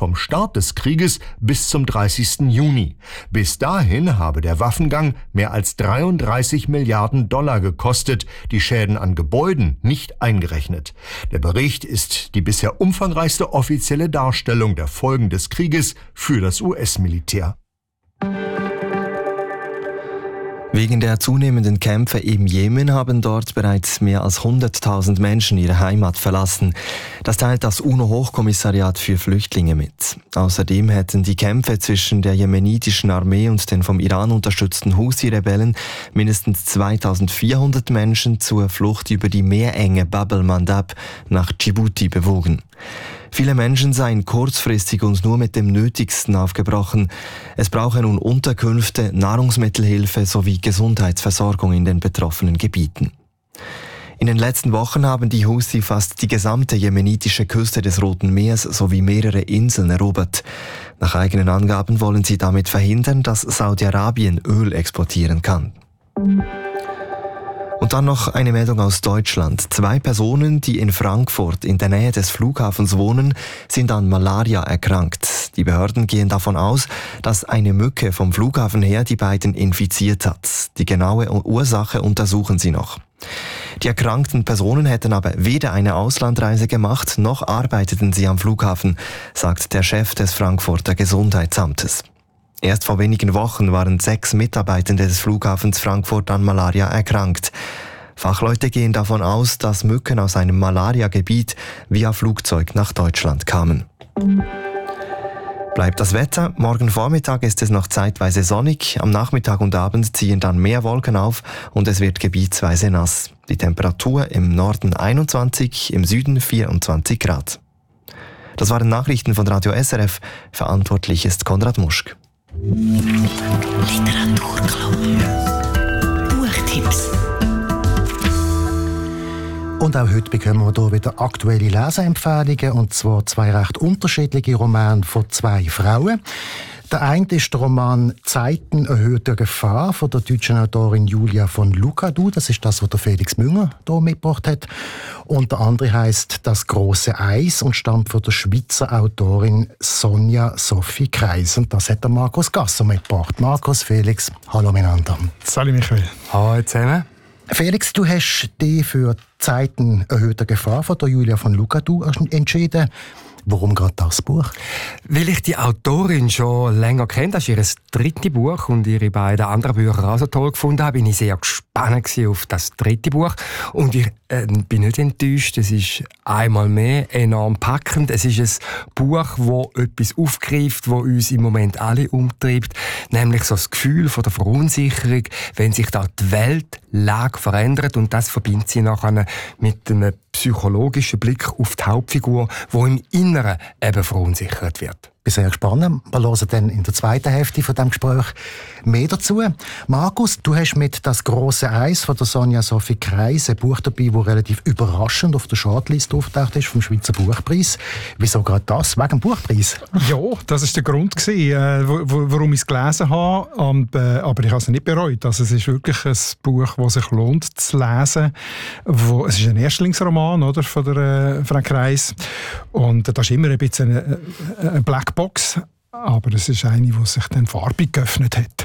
vom Start des Krieges bis zum 30. Juni. Bis dahin habe der Waffengang mehr als 33 Milliarden Dollar gekostet, die Schäden an Gebäuden nicht eingerechnet. Der Bericht ist die bisher umfangreichste offizielle Darstellung der Folgen des Krieges für das US-Militär. Wegen der zunehmenden Kämpfe im Jemen haben dort bereits mehr als 100.000 Menschen ihre Heimat verlassen. Das teilt das UNO-Hochkommissariat für Flüchtlinge mit. Außerdem hätten die Kämpfe zwischen der jemenitischen Armee und den vom Iran unterstützten Houthi-Rebellen mindestens 2.400 Menschen zur Flucht über die Meerenge Bab el-Mandab nach Djibouti bewogen. Viele Menschen seien kurzfristig und nur mit dem Nötigsten aufgebrochen. Es brauche nun Unterkünfte, Nahrungsmittelhilfe sowie Gesundheitsversorgung in den betroffenen Gebieten. In den letzten Wochen haben die Houthi fast die gesamte jemenitische Küste des Roten Meers sowie mehrere Inseln erobert. Nach eigenen Angaben wollen sie damit verhindern, dass Saudi-Arabien Öl exportieren kann. Und dann noch eine Meldung aus Deutschland. 2 Personen, die in Frankfurt in der Nähe des Flughafens wohnen, sind an Malaria erkrankt. Die Behörden gehen davon aus, dass eine Mücke vom Flughafen her die beiden infiziert hat. Die genaue Ursache untersuchen sie noch. Die erkrankten Personen hätten aber weder eine Auslandreise gemacht, noch arbeiteten sie am Flughafen, sagt der Chef des Frankfurter Gesundheitsamtes. Erst vor wenigen Wochen waren 6 Mitarbeitende des Flughafens Frankfurt an Malaria erkrankt. Fachleute gehen davon aus, dass Mücken aus einem Malaria-Gebiet via Flugzeug nach Deutschland kamen. Bleibt das Wetter. Morgen Vormittag ist es noch zeitweise sonnig. Am Nachmittag und Abend ziehen dann mehr Wolken auf und es wird gebietsweise nass. Die Temperatur im Norden 21, im Süden 24 Grad. Das waren Nachrichten von Radio SRF. Verantwortlich ist Konrad Muschk. Literaturclub. Buchtipps. Und auch heute bekommen wir hier wieder aktuelle Leseempfehlungen, und zwar 2 recht unterschiedliche Romane von 2 Frauen. Der eine ist der Roman «Zeiten erhöhter Gefahr» von der deutschen Autorin Julia von Lucadou. Das ist das, was der Felix Münger hier mitgebracht hat. Und der andere heisst «Das große Eis» und stammt von der Schweizer Autorin Sonja Sophie Kreis. Und das hat der Markus Gasser mitgebracht. Markus, Felix, hallo miteinander. Salut Michael. Hallo zusammen. Felix, du hast dich für «Zeiten erhöhter Gefahr» von der Julia von Lucadou entschieden. Warum gerade das Buch? Weil ich die Autorin schon länger kenne. Das ist ihr 3. Buch und ihre beiden anderen Bücher auch so toll gefunden habe, bin ich sehr gespannt auf das 3. Buch. Und ich bin nicht enttäuscht. Es ist einmal mehr enorm packend. Es ist ein Buch, das etwas aufgreift, das uns im Moment alle umtreibt. Nämlich so das Gefühl von der Verunsicherung, wenn sich da die Weltlage verändert. Und das verbindet sie nachher mit einem psychologischen Blick auf die Hauptfigur, die im Inneren eben verunsichert wird. Ich bin sehr gespannt. Wir hören dann in der zweiten Hälfte von diesem Gespräch mehr dazu. Markus, du hast mit «Das große Eis» von der Sonja Sophie Kreis ein Buch dabei, das relativ überraschend auf der Shortlist auftaucht ist vom Schweizer Buchpreis. Wieso gerade das? Wegen dem Buchpreis? Ja, das war der Grund, warum ich es gelesen habe. Aber ich habe es nicht bereut. Also, es ist wirklich ein Buch, das sich lohnt zu lesen. Es ist ein Erstlingsroman, oder, von der Frau Kreis. Und das ist immer ein bisschen eine Blackbox, aber es ist eine, die sich dann farbig geöffnet hat.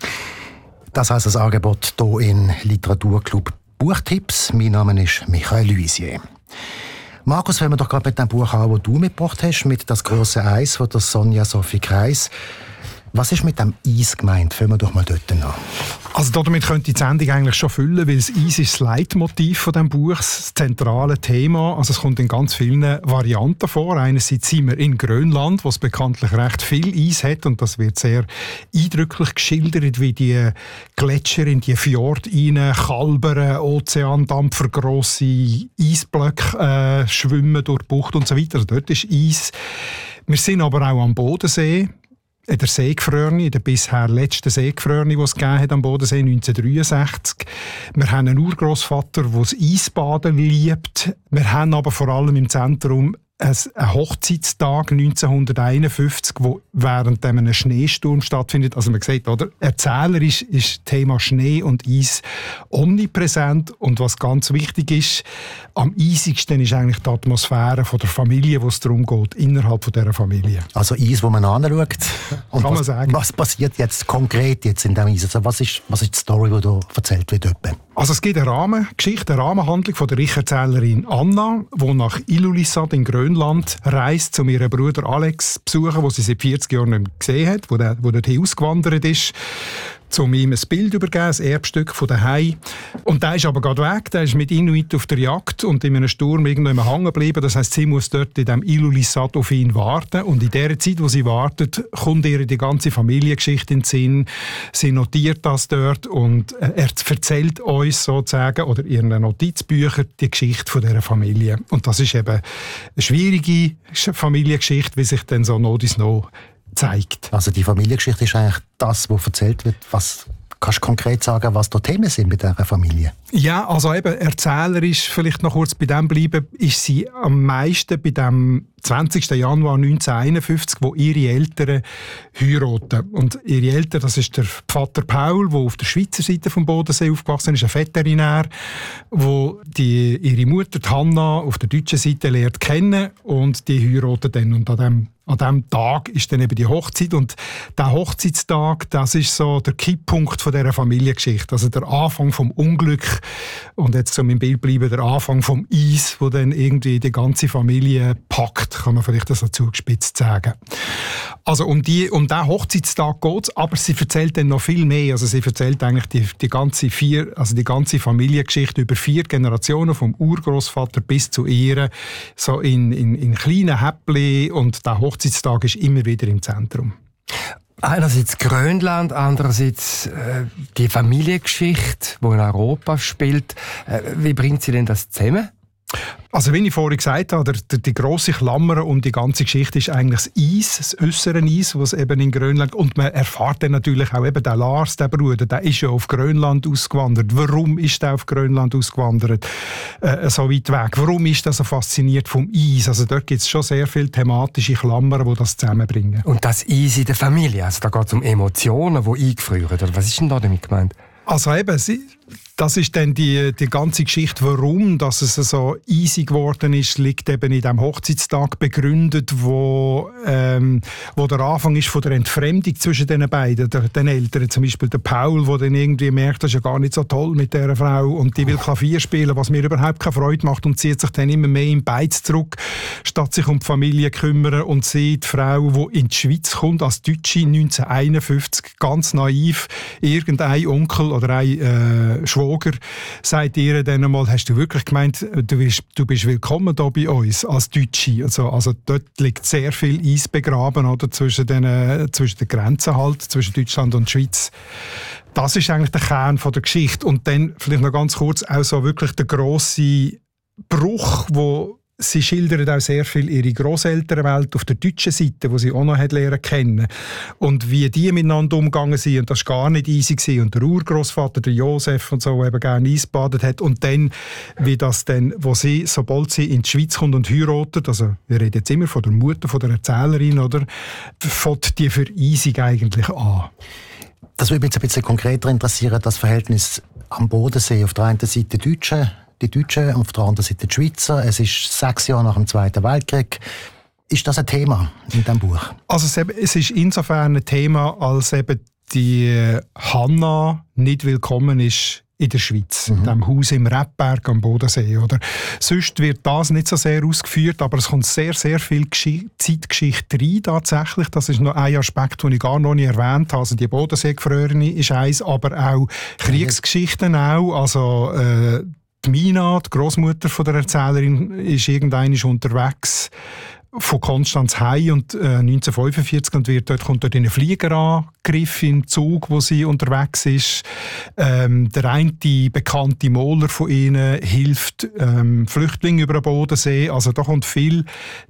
Das heisst das Angebot hier in Literaturclub Buchtipps. Mein Name ist Michael Luisier. Markus, wenn wir doch gerade mit dem Buch an, das du mitgebracht hast, mit «Das große Eis» von der Sonja Sophie Kreis. Was ist mit dem Eis gemeint? Fangen wir doch mal dort an. Also damit könnte die Sendung eigentlich schon füllen, weil das Eis ist das Leitmotiv von diesem Buch, das zentrale Thema. Also es kommt in ganz vielen Varianten vor. Einerseits sind wir in Grönland, wo es bekanntlich recht viel Eis hat, und das wird sehr eindrücklich geschildert, wie die Gletscher in die Fjorde rein kalbern, Ozeandampfer, grosse Eisblöcke schwimmen durch die Bucht und so weiter. Also dort ist Eis. Wir sind aber auch am Bodensee. In der Seegefrorene, der bisher letzte Seegefrorene, die es gegeben hat am Bodensee 1963. Wir haben einen Urgroßvater, der das Eisbaden liebt. Wir haben aber vor allem im Zentrum ein Hochzeitstag 1951, wo während einem Schneesturm stattfindet. Also man sieht, oder? Erzählerisch ist das Thema Schnee und Eis omnipräsent. Und was ganz wichtig ist, am eisigsten ist eigentlich die Atmosphäre von der Familie, wo es darum geht, innerhalb von dieser Familie. Also Eis, wo man anschaut. Und kann man sagen. Was passiert jetzt konkret jetzt in diesem Eis? Also was ist die Story, die da erzählt wird? Also es gibt eine Rahmengeschichte, eine Rahmenhandlung von der Ich-Erzählerin Anna, die nach Ilulissat in Grönland reist, um ihren Bruder Alex zu besuchen, den sie seit 40 Jahren nicht mehr gesehen hat, der dorthin ausgewandert ist, um ihm ein Bild übergeben, ein Erbstück von daheim. Und der ist aber gerade weg, der ist mit Inuit auf der Jagd und in einem Sturm irgendwo hängen geblieben. Das heisst, sie muss dort in diesem Ilulissat auf ihn warten. Und in der Zeit, wo sie wartet, kommt ihr die ganze Familiengeschichte in den Sinn. Sie notiert das dort und er erzählt uns sozusagen, oder in ihren Notizbüchern, die Geschichte von dieser Familie. Und das ist eben eine schwierige Familiengeschichte, wie sich dann so noch zeigt. Also die Familiengeschichte ist eigentlich das, was erzählt wird. Was kannst du konkret sagen, was da Themen sind bei dieser Familie? Ja, also eben erzählerisch, vielleicht noch kurz bei dem bleiben, ist sie am meisten bei dem 20. Januar 1951, wo ihre Eltern heiraten. Und ihre Eltern, das ist der Vater Paul, der auf der Schweizer Seite vom Bodensee aufgewachsen ist, ein Veterinär, wo ihre Mutter die Hanna auf der deutschen Seite lernt kennen und die heiraten dann. Und an diesem Tag ist dann eben die Hochzeit. Und der Hochzeitstag, das ist so der Kipppunkt von dieser Familiengeschichte. Also der Anfang vom Unglück und jetzt so im Bild bleiben, der Anfang vom Eis, wo dann irgendwie die ganze Familie packt, kann man vielleicht so zugespitzt sagen. Also um diesen Hochzeitstag geht es, aber sie erzählt dann noch viel mehr. Also sie erzählt eigentlich die ganze Familiengeschichte über 4 Generationen, vom Urgroßvater bis zu ihr, so in kleinen Häppchen, und der Hochzeitstag ist immer wieder im Zentrum. Einerseits Grönland, andererseits die Familiengeschichte, die in Europa spielt. Wie bringt sie denn das zusammen? Also wie ich vorhin gesagt habe, die grosse Klammer um die ganze Geschichte ist eigentlich das Eis, das äußere Eis, was eben in Grönland, und man erfährt dann natürlich auch eben, der Lars, der Bruder, der ist ja auf Grönland ausgewandert. Warum ist der auf Grönland ausgewandert, so weit weg? Warum ist er so fasziniert vom Eis? Also dort gibt es schon sehr viele thematische Klammern, die das zusammenbringen. Und das Eis in der Familie, also da geht es um Emotionen, die eingefrieren. Oder was ist denn da damit gemeint? Also eben, das ist dann die ganze Geschichte, warum dass es so easy geworden ist, liegt eben in diesem Hochzeitstag begründet, wo der Anfang ist von der Entfremdung zwischen den beiden, den Eltern. Zum Beispiel der Paul, der dann irgendwie merkt, das ist ja gar nicht so toll mit dieser Frau und die will Klavier spielen, was mir überhaupt keine Freude macht, und zieht sich dann immer mehr in Beiz zurück, statt sich um die Familie zu kümmern. Und sie, die Frau, die in die Schweiz kommt, als Deutsche 1951, ganz naiv, irgendein Onkel oder ein Schwager sagt ihr dann einmal, hast du wirklich gemeint, du bist willkommen hier bei uns als Deutsche? Also dort liegt sehr viel Eis begraben, oder, zwischen den Grenzen halt, zwischen Deutschland und Schweiz. Das ist eigentlich der Kern von der Geschichte. Und dann vielleicht noch ganz kurz auch so wirklich der grosse Bruch, wo sie schildert auch sehr viel ihre Grosselternwelt auf der deutschen Seite, die sie auch noch lernen kennen. Und wie die miteinander umgegangen sind, und das war gar nicht easy gewesen. Und der Urgroßvater, der Josef und so, eben gerne Eisbadet hat. Und dann, wie das dann, sobald sie in die Schweiz kommt und heiratet, also wir reden jetzt immer von der Mutter, von der Erzählerin, oder, fängt die für easy eigentlich an. Das würde mich jetzt ein bisschen konkreter interessieren, das Verhältnis am Bodensee. Auf der einen Seite die Deutschen und auf der anderen Seite die Schweizer. Es ist 6 Jahre nach dem Zweiten Weltkrieg. Ist das ein Thema in diesem Buch? Also es ist insofern ein Thema, als eben die Hanna nicht willkommen ist in der Schweiz, in diesem Haus im Rebberg am Bodensee. Oder? Sonst wird das nicht so sehr ausgeführt, aber es kommt sehr, sehr viel Zeitgeschichte rein tatsächlich. Das ist noch ein Aspekt, den ich gar noch nicht erwähnt habe. Also die Bodenseegefrorene ist eins, aber auch Kriegsgeschichten auch. Also die Mina, die Großmutter von der Erzählerin, ist irgendwann unterwegs von Konstanz heim und 1945 und dort kommt dort in einen Fliegerangriff im Zug, wo sie unterwegs ist. Der eine bekannte Maler von ihnen hilft Flüchtlingen über den Bodensee. Also da kommt viel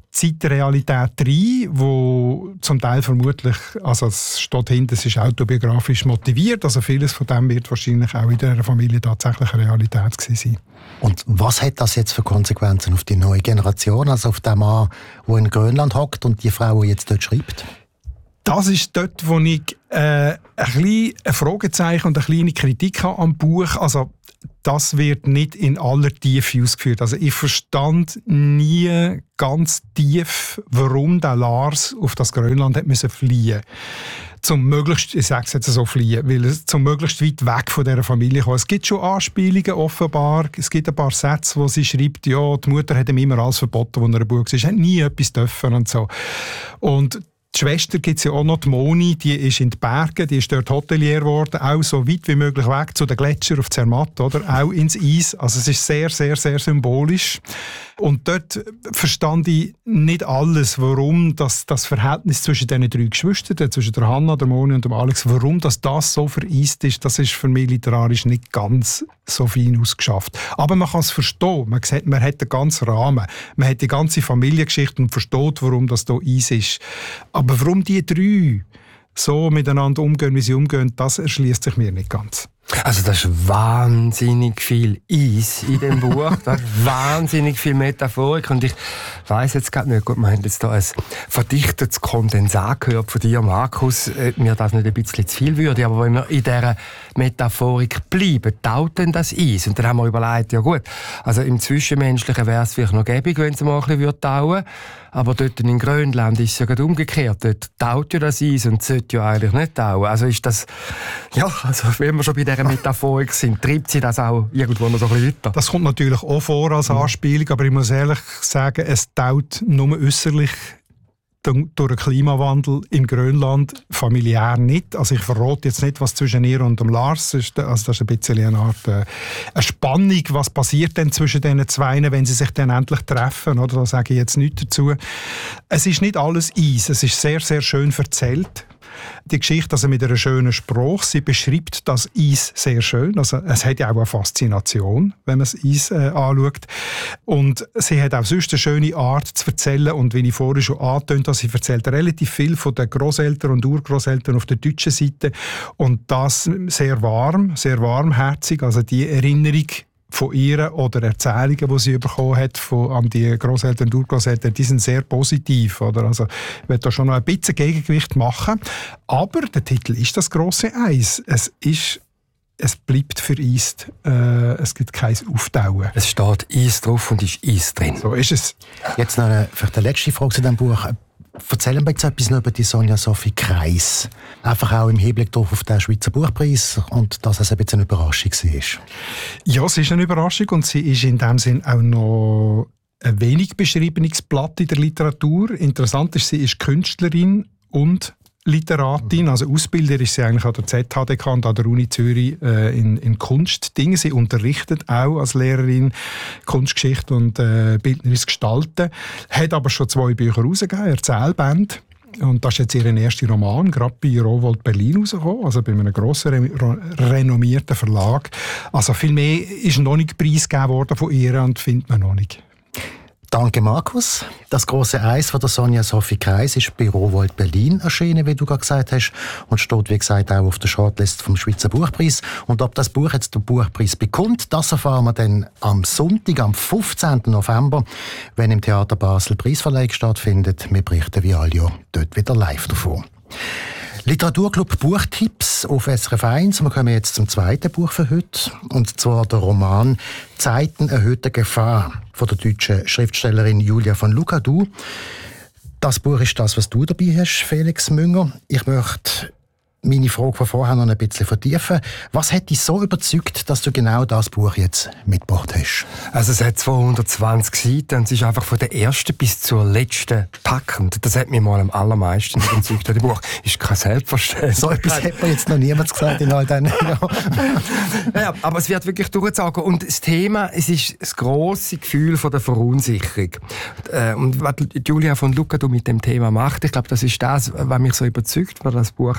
Zeitrealität rein, wo zum Teil vermutlich, also es steht hinten, es ist autobiografisch motiviert, also vieles von dem wird wahrscheinlich auch in dieser Familie tatsächlich eine Realität gewesen sein. Und was hat das jetzt für Konsequenzen auf die neue Generation, also auf den Mann, der in Grönland hockt und die Frau, die jetzt dort schreibt? Das ist dort, wo ich ein Fragezeichen und eine kleine Kritik habe am Buch. Also das wird nicht in aller Tiefe ausgeführt. Also ich verstand nie ganz tief, warum der Lars auf das Grönland hat müssen fliehen. Zum möglichst, ich sage es jetzt so, fliehen, weil es zum möglichst weit weg von dieser Familie kam. Es gibt schon Anspielungen, offenbar. Es gibt ein paar Sätze, wo sie schreibt, ja, die Mutter hat ihm immer alles verboten, als er ein Bub war. Er hat nie etwas dürfen und so. Und die Schwester gibt es ja auch noch, die Moni, die ist in den Bergen, die ist dort Hotelier geworden, auch so weit wie möglich weg zu den Gletschern auf Zermatt, oder? Auch ins Eis. Also es ist sehr, sehr, sehr symbolisch. Und dort verstand ich nicht alles, warum das Verhältnis zwischen diesen 3 Geschwistern, zwischen der Hanna, der Moni und dem Alex, warum das so vereist ist, das ist für mich literarisch nicht ganz so fein ausgeschafft. Aber man kann es verstehen. Man sieht, man hat den ganzen Rahmen. Man hat die ganze Familiengeschichte und versteht, warum das hier Eis ist. Aber warum die 3 so miteinander umgehen, wie sie umgehen, das erschließt sich mir nicht ganz. Also das ist wahnsinnig viel Eis in dem Buch, das ist wahnsinnig viel Metaphorik und ich weiss jetzt gerade nicht, gut, wir haben jetzt da ein verdichtetes Kondensat gehört von dir, Markus, mir das nicht ein bisschen zu viel würde, aber wenn wir in dieser Metaphorik bleiben, taut denn das Eis? Und dann haben wir überlegt, ja gut, also im Zwischenmenschlichen wäre es vielleicht noch gäbig, wenn es mal ein bisschen tauen würde, aber dort in Grönland ist es ja gerade umgekehrt, dort taut ja das Eis und sollte ja eigentlich nicht tauen. Also ist das, ja, also wenn wir schon bei dieser Metaphorik sind, treibt sie das auch irgendwo noch so ein bisschen weiter? Das kommt natürlich auch vor als Anspielung, aber ich muss ehrlich sagen, es taut nur äußerlich durch den Klimawandel in Grönland familiär nicht. Also ich verrate jetzt nicht, was zwischen ihr und dem Lars ist. Also das ist ein bisschen eine Art eine Spannung. Was passiert denn zwischen diesen zwei, wenn sie sich dann endlich treffen? Oder? Da sage ich jetzt nichts dazu. Es ist nicht alles Eis. Es ist sehr, sehr schön erzählt. Die Geschichte also mit einer schönen Sprache. Sie beschreibt das Eis sehr schön. Also es hat ja auch eine Faszination, wenn man das Eis anschaut. Und sie hat auch sonst eine schöne Art zu erzählen. Und wie ich vorhin schon angetönt habe, sie erzählt relativ viel von den Grosseltern und Urgroßeltern auf der deutschen Seite. Und das sehr warm, sehr warmherzig. Also die Erinnerung von ihr oder Erzählungen, die sie bekommen hat an die Grosseltern und Urgroßeltern, die sind sehr positiv. Oder? Also ich will da schon noch ein bisschen Gegengewicht machen. Aber der Titel ist das grosse Eis. Es bleibt vereist. Es gibt kein Auftauen. Es steht Eis drauf und ist Eis drin. So ist es. Jetzt noch vielleicht eine letzte Frage zu diesem Buch. Erzählen wir jetzt etwas noch über die Sonja Sophie Kreis. Einfach auch im Hinblick auf den Schweizer Buchpreis und dass es ein bisschen eine Überraschung war. Ja, es ist eine Überraschung und sie ist in dem Sinn auch noch ein wenig beschriebenes Blatt in der Literatur. Interessant ist, sie ist Künstlerin und Literatin, also Ausbilder ist sie eigentlich an der ZHDK und an der Uni Zürich in Kunstdingen. Sie unterrichtet auch als Lehrerin Kunstgeschichte und bildnerisches Gestalten. Hat aber schon 2 Bücher rausgegeben, Erzählbände. Und das ist jetzt ihr erster Roman, gerade bei Rowohlt Berlin rausgekommen, also bei einem grossen, renommierten Verlag. Also viel mehr ist noch nicht preisgegeben worden von ihr und findet man noch nicht. Danke, Markus. Das grosse Eis von der Sonja Sophie Kreis ist bei Rowohlt Berlin erschienen, wie du gerade gesagt hast, und steht, wie gesagt, auch auf der Shortlist vom Schweizer Buchpreis. Und ob das Buch jetzt den Buchpreis bekommt, das erfahren wir dann am Sonntag, am 15. November, wenn im Theater Basel Preisverleihung stattfindet. Wir berichten wie alle Jahr dort wieder live davon. Literaturclub Buchtipps auf SRF 1. Wir kommen jetzt zum zweiten Buch für heute. Und zwar der Roman «Zeiten erhöhter Gefahr» von der deutschen Schriftstellerin Julia von Lucadou. Das Buch ist das, was du dabei hast, Felix Münger. Ich möchte meine Frage von vorher noch ein bisschen vertiefen. Was hat dich so überzeugt, dass du genau das Buch jetzt mitgebracht hast? Also es hat 220 Seiten und es ist einfach von der ersten bis zur letzten packend. Das hat mich mal am allermeisten überzeugt. Das Buch ist kein Selbstverständnis. So etwas hat mir jetzt noch niemand gesagt in all diesen Jahren. Ja, aber es wird wirklich durchgezogen. Und das Thema, es ist das grosse Gefühl von der Verunsicherung. Und was Julia von Lucadou mit dem Thema macht, ich glaube, das ist das, was mich so überzeugt, was das Buch auch auszeichnet.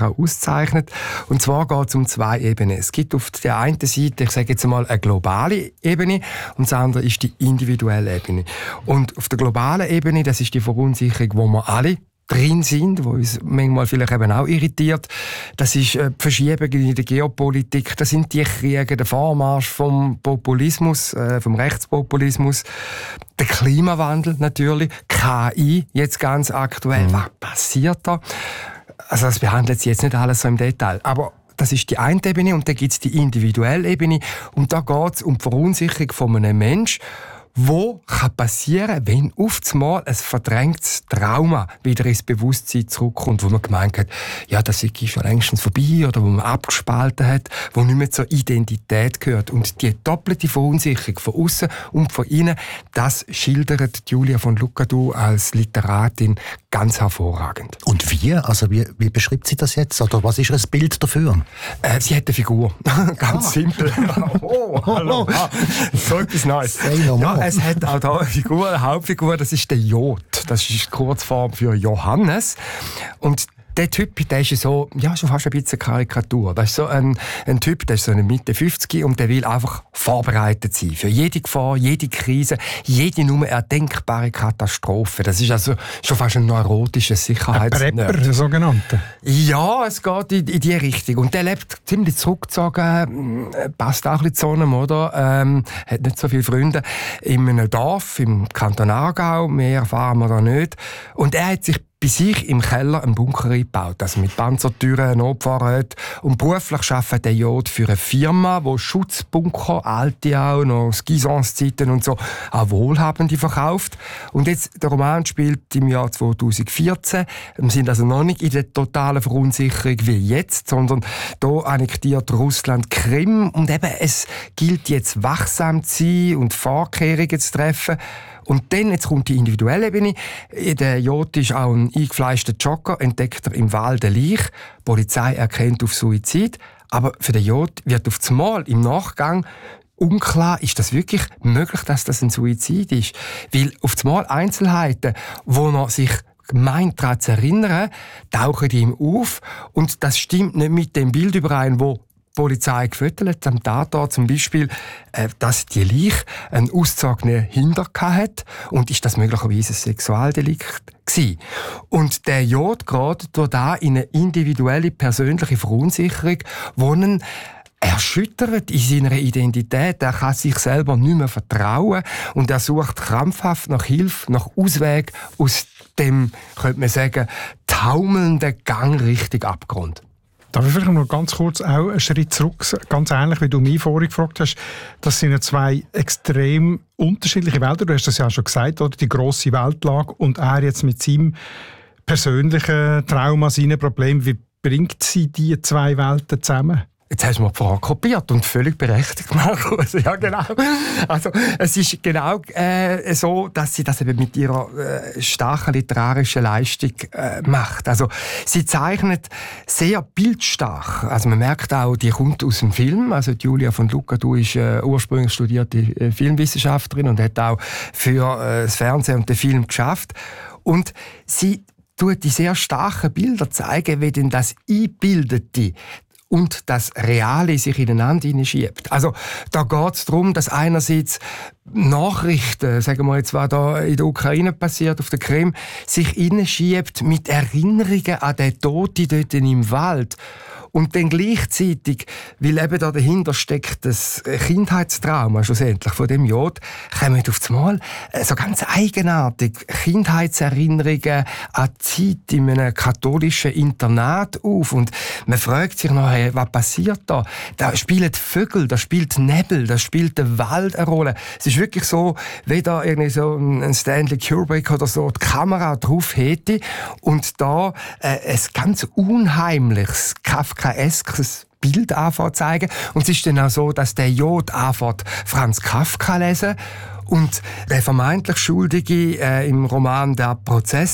bezeichnet. Und zwar geht es um 2 Ebenen. Es gibt auf der einen Seite, ich sage jetzt mal, eine globale Ebene und das andere ist die individuelle Ebene. Und auf der globalen Ebene, das ist die Verunsicherung, wo wir alle drin sind, wo uns manchmal vielleicht eben auch irritiert. Das ist die Verschiebung in der Geopolitik, das sind die Kriege, der Vormarsch vom Populismus, vom Rechtspopulismus, der Klimawandel natürlich, KI jetzt ganz aktuell. Was passiert da? Also das behandelt jetzt nicht alles so im Detail, aber das ist die eine Ebene und dann gibt es die individuelle Ebene und da geht es um die Verunsicherung von einem Menschen, wo kann passieren, wenn auf einmal ein verdrängtes Trauma wieder ins Bewusstsein zurückkommt, wo man gemeint hat, ja, das ist schon längstens vorbei oder wo man abgespalten hat, wo nicht mehr zur Identität gehört. Und die doppelte Verunsicherung von außen und von innen, das schildert Julia von Lucadou als Literatin ganz hervorragend. Und wie? Also wie beschreibt sie das jetzt? Oder was ist ihr Bild dafür? Sie hat eine Figur. Ganz simpel. Oh, hallo. So etwas Neues. Ja, es hat auch da eine Figur, eine Hauptfigur, das ist der Jod. Das ist die Kurzform für Johannes. Und der Typ, der ist so, ja, schon fast ein bisschen Karikatur. Das ist so ein Typ, der ist so in Mitte 50 und der will einfach vorbereitet sein. Für jede Gefahr, jede Krise, jede nur erdenkbare Katastrophe. Das ist also schon fast ein neurotisches Sicherheitsnerd. Ein Prepper, der sogenannte. Ja, es geht in die Richtung. Und der lebt ziemlich zurückgezogen, passt auch ein bisschen zu ihm, oder? Hat nicht so viele Freunde. In einem Dorf, im Kanton Aargau, mehr erfahren wir da nicht. Und er hat sich bei sich im Keller einen Bunker eingebaut, also mit Panzertüren, Notfahrrädern. Und beruflich arbeitet der Jod für eine Firma, die Schutzbunker, alte auch, noch Gisons-Zeiten und so, auch Wohlhabende verkauft. Und jetzt, der Roman spielt im Jahr 2014. Wir sind also noch nicht in der totalen Verunsicherung wie jetzt, sondern da annektiert Russland Krim. Und eben, es gilt jetzt wachsam zu sein und Vorkehrungen zu treffen. Und dann, jetzt kommt die individuelle Ebene. Der Jod ist auch ein eingefleischter Jogger, entdeckt er im Wald eine Leiche. Die Polizei erkennt auf Suizid. Aber für den Jod wird auf einmal im Nachgang unklar, ist das wirklich möglich, dass das ein Suizid ist? Weil auf einmal Einzelheiten, wo er sich meint, daran zu erinnern, tauchen ihm auf. Und das stimmt nicht mit dem Bild überein, wo die Polizei gefüttert am Tatort, zum Beispiel, dass die Leiche einen auszogenen Hintern hatte und ist das möglicherweise ein Sexualdelikt gewesen. Und der Jod gerät da in eine individuelle, persönliche Verunsicherung, wo ihn erschüttert in seiner Identität. Er kann sich selber nicht mehr vertrauen und er sucht krampfhaft nach Hilfe, nach Ausweg aus dem, könnte man sagen, taumelnden Gang Richtung Abgrund. Darf ich vielleicht noch ganz kurz auch einen Schritt zurück, ganz ähnlich wie du mich vorhin gefragt hast, das sind ja 2 extrem unterschiedliche Welten. Du hast das ja auch schon gesagt, oder? Die grosse Weltlage und er jetzt mit seinem persönlichen Trauma, seinen Problemen. Wie bringt sie die 2 Welten zusammen? Jetzt hast du mir die Frage kopiert und völlig berechtigt, Markus. Ja, genau. Also, es ist genau so, dass sie das eben mit ihrer starken literarischen Leistung macht. Also, sie zeichnet sehr bildstark. Also, man merkt auch, die kommt aus dem Film. Also, Julia von Lucadou ist ursprünglich studierte Filmwissenschaftlerin und hat auch für das Fernsehen und den Film geschafft. Und sie tut die sehr starken Bilder zeigen, wie denn das Einbildete und das Reale sich ineinander hineinschiebt. Also da geht es darum, dass einerseits Nachrichten, sagen wir jetzt, was da in der Ukraine passiert, auf der Krim, sich hineinschiebt mit Erinnerungen an den Toten dort im Wald. Und dann gleichzeitig, weil eben da dahinter steckt das Kindheitstrauma schlussendlich von dem Jod, kommen auf einmal so ganz eigenartig Kindheitserinnerungen an die Zeit in einem katholischen Internat auf. Und man fragt sich nachher, was passiert da? Da spielen Vögel, da spielt Nebel, da spielt der Wald eine Rolle. Es ist wirklich so, wie da irgendwie so ein Stanley Kubrick oder so die Kamera drauf hätte und da ein ganz unheimliches Kafkaeskes Bild anfängt zu zeigen. Und es ist dann auch so, dass der Jod anfängt Franz Kafka lesen und der vermeintlich Schuldige im Roman «Der Prozess»,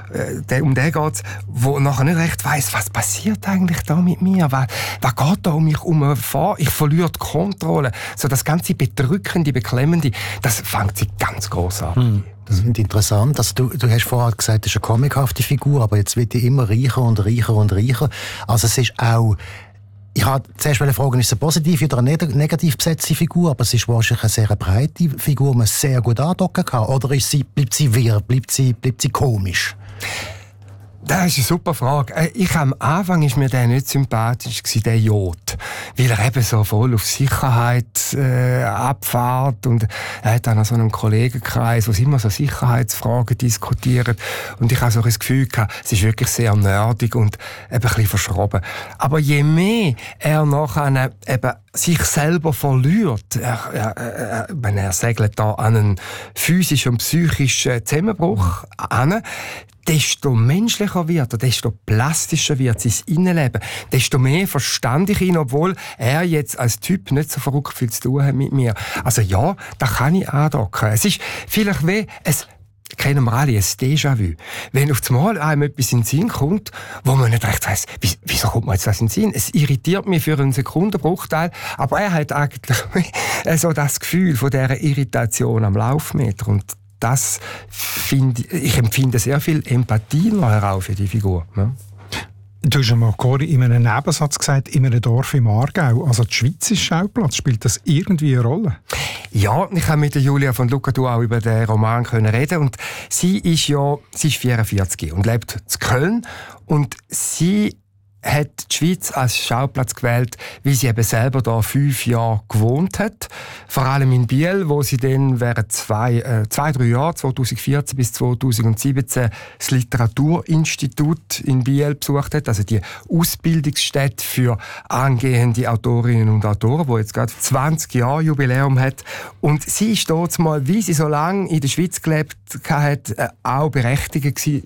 um den geht's, wo nachher nicht recht weiss, was passiert eigentlich da mit mir? Was geht da um mich vor? Ich verliere die Kontrolle. So das ganze Bedrückende, Beklemmende, das fängt sich ganz gross an. Das ist interessant. Also du hast vorher gesagt, das ist eine comichafte Figur, aber jetzt wird die immer reicher und reicher und reicher. Also es ist auch... Ich wollte zuerst fragen, ist es eine positive oder eine negativ besetzte Figur, aber es ist wahrscheinlich eine sehr breite Figur, die man sehr gut andocken kann. Oder bleibt sie wirr, bleibt sie komisch? Das ist eine super Frage. Am Anfang war mir der nicht sympathisch, der Jod. Weil er eben so voll auf Sicherheit abfährt. Und er hat dann noch so einen Kollegenkreis, wo sie immer so Sicherheitsfragen diskutieren. Und ich habe so das Gefühl gehabt, es ist wirklich sehr nerdig und eben ein bisschen verschroben. Aber je mehr er nachher eben sich selber verliert, er segelt da an einen physischen und psychischen Zusammenbruch an, desto menschlicher wird er, desto plastischer wird sein Innenleben, desto mehr verstand ich ihn, obwohl er jetzt als Typ nicht so verrückt viel zu tun hat mit mir. Also ja, da kann ich andocken. Es ist vielleicht wie kennen wir alle, ein Déjà-vu. Wenn auf einmal einem etwas in den Sinn kommt, wo man nicht recht weiss, wieso kommt mir jetzt das in den Sinn? Es irritiert mich für einen Sekundenbruchteil, aber er hat eigentlich so das Gefühl von dieser Irritation am Laufmeter. Und das ich empfinde sehr viel Empathie nachher für die Figur. Ja. Du hast mal in einem Nebensatz gesagt, in einem Dorf im Aargau. Also die Schweiz ist Schauplatz. Spielt das irgendwie eine Rolle? Ja, ich habe mit Julia von Lucadou auch über den Roman reden. Und sie ist 44 und lebt in Köln. Und sie hat die Schweiz als Schauplatz gewählt, weil sie eben selber da 5 Jahre gewohnt hat. Vor allem in Biel, wo sie dann während 2-3 Jahren, 2014 bis 2017, das Literaturinstitut in Biel besucht hat, also die Ausbildungsstätte für angehende Autorinnen und Autoren, wo jetzt gerade 20 Jahre Jubiläum hat. Und sie ist dort mal, wie sie so lange in der Schweiz gelebt hat, auch berechtigt gewesen,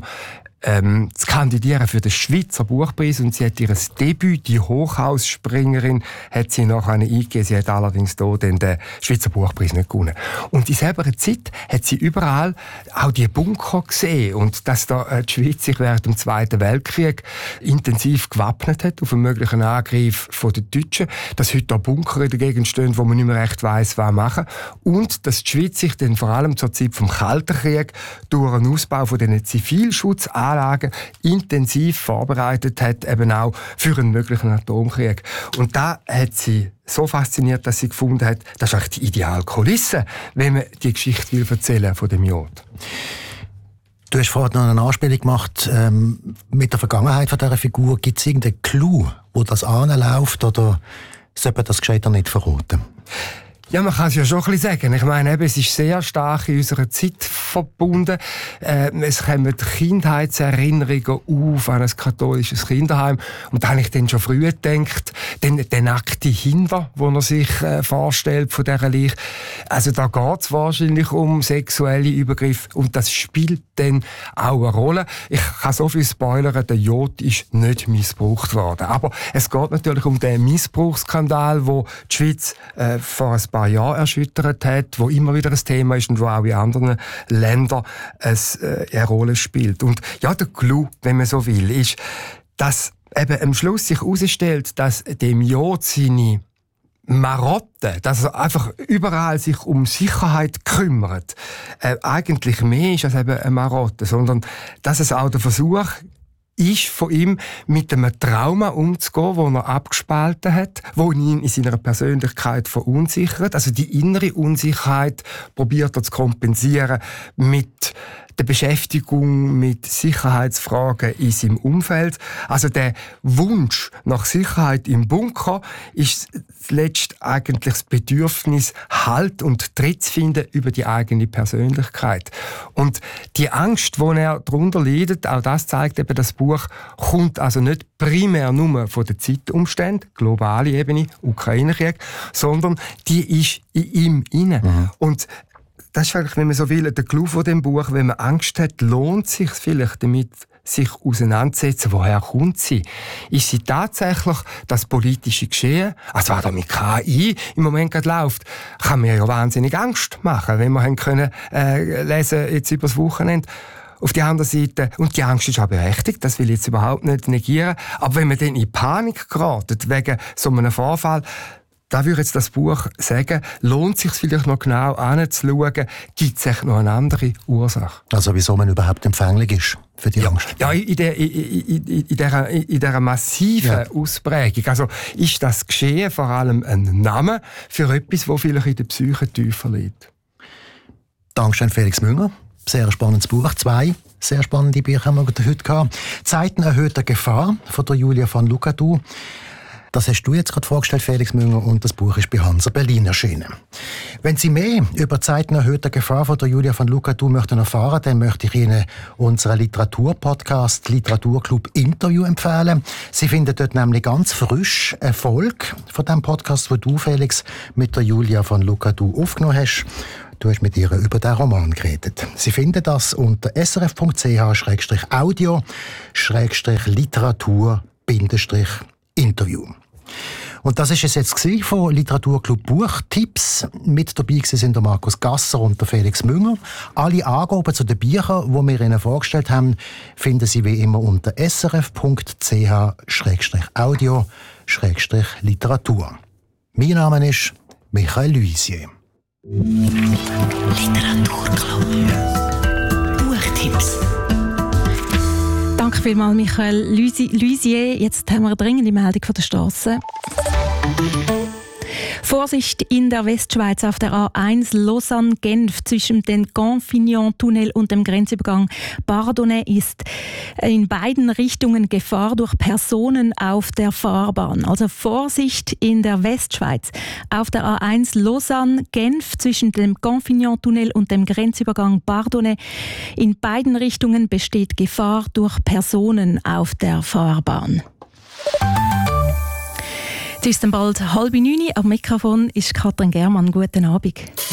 zu kandidieren für den Schweizer Buchpreis, und sie hat ihr Debüt, die Hochhausspringerin, hat sie nachher eingegeben. Sie hat allerdings hier den Schweizer Buchpreis nicht gewonnen. Und in selber Zeit hat sie überall auch die Bunker gesehen, und dass da die Schweiz sich während dem Zweiten Weltkrieg intensiv gewappnet hat auf einen möglichen Angriff von den Deutschen, dass heute da Bunker in der Gegend stehen, wo man nicht mehr recht weiss, was machen, und dass die Schweiz sich dann vor allem zur Zeit vom Kalten Krieg durch einen Ausbau von diesen Zivilschutzanlagen intensiv vorbereitet hat, eben auch für einen möglichen Atomkrieg. Und da hat sie so fasziniert, dass sie gefunden hat, das ist eigentlich die ideale Kulisse, wenn man die Geschichte will erzählen von dem Jod. Du hast vorhin noch eine Anspielung gemacht mit der Vergangenheit von dieser Figur. Gibt es irgendeinen Clou, wo das anläuft, oder sollte man das gescheiter nicht verraten? Ja, man kann es ja schon ein bisschen sagen. Ich meine, eben, es ist sehr stark in unserer Zeit verbunden. Es kommen Kindheitserinnerungen auf an ein katholisches Kinderheim. Und da habe ich dann schon früher gedacht, den nackten Hinder, den er sich vorstellt von dieser Leiche. Also da geht es wahrscheinlich um sexuelle Übergriffe. Und das spielt dann auch eine Rolle. Ich kann so viel spoilern, der Jod ist nicht missbraucht worden. Aber es geht natürlich um den Missbrauchsskandal, wo die Schweiz vor ein paar Jahren erschüttert hat, wo immer wieder ein Thema ist und wo auch in anderen Ländern eine Rolle spielt. Und ja, der Clou, wenn man so will, ist, dass eben am Schluss sich herausstellt, dass dem Jod seine Marotte, dass er einfach überall sich um Sicherheit kümmert, eigentlich mehr ist als eben eine Marotte, sondern dass es auch der Versuch ist von ihm, mit einem Trauma umzugehen, das er abgespalten hat, wo ihn in seiner Persönlichkeit verunsichert. Also die innere Unsicherheit probiert er zu kompensieren mit der Beschäftigung mit Sicherheitsfragen in seinem Umfeld. Also der Wunsch nach Sicherheit im Bunker ist zuletzt eigentlich das Bedürfnis, Halt und Tritt zu finden über die eigene Persönlichkeit. Und die Angst, die er darunter leidet, auch das zeigt eben das Buch, kommt also nicht primär nur von den Zeitumständen, globale Ebene, Ukraine-Krieg, sondern die ist in ihm inne. Mhm. Und das ist vielleicht, wenn man so will, der Clou von dem Buch. Wenn man Angst hat, lohnt es sich vielleicht damit, sich auseinanderzusetzen, woher kommt sie? Ist sie tatsächlich das politische Geschehen, also was da mit KI im Moment gerade läuft, kann mir ja wahnsinnig Angst machen, wenn wir haben können lesen jetzt übers Wochenende. Auf der anderen Seite, und die Angst ist auch berechtigt, das will ich jetzt überhaupt nicht negieren, aber wenn man dann in Panik geratet wegen so einem Vorfall, da würde jetzt das Buch sagen, lohnt es sich vielleicht noch genau anzuschauen, gibt es noch eine andere Ursache? Also wieso man überhaupt empfänglich ist für die Angst? Ja, in dieser massiven Ausprägung. Also ist das Geschehen vor allem ein Name für etwas, das vielleicht in der Psyche tiefer liegt? Dankeschön, Felix Münger. Sehr spannendes Buch. 2 sehr spannende Bücher haben wir heute gehabt. «Zeiten erhöhter Gefahr» von der Julia van Lucadou. Das hast du jetzt gerade vorgestellt, Felix Münger, und das Buch ist bei Hansa Berlin erschienen. Wenn Sie mehr über «Zeiten erhöhter Gefahr» von der Julia van Lucadou möchten erfahren, dann möchte ich Ihnen unseren Literaturpodcast «Literaturclub Interview» empfehlen. Sie finden dort nämlich ganz frisch eine Folge von dem Podcast, den du, Felix, mit der Julia van Lucadou aufgenommen hast. Du hast mit ihr über den Roman geredet. Sie finden das unter srf.ch/audio/literatur-interview. Und das ist es jetzt von Literaturclub Buchtipps. Mit dabei sind der Markus Gasser und der Felix Münger. Alle Angaben zu den Büchern, die wir Ihnen vorgestellt haben, finden Sie wie immer unter srf.ch/audio/literatur. Mein Name ist Michael Luisier. Literaturclub. Buchtipps. Danke vielmals, Michael Luisier. Jetzt haben wir eine dringende Meldung von der Strasse. Vorsicht in der Westschweiz auf der A1 Lausanne-Genf zwischen dem Confignant-Tunnel und dem Grenzübergang Bardonnay ist in beiden Richtungen Gefahr durch Personen auf der Fahrbahn. Also Vorsicht in der Westschweiz auf der A1 Lausanne-Genf zwischen dem Confignant-Tunnel und dem Grenzübergang Bardonnay. In beiden Richtungen besteht Gefahr durch Personen auf der Fahrbahn. Es ist dann bald 8:30. Am Mikrofon ist Katrin Germann. Guten Abend.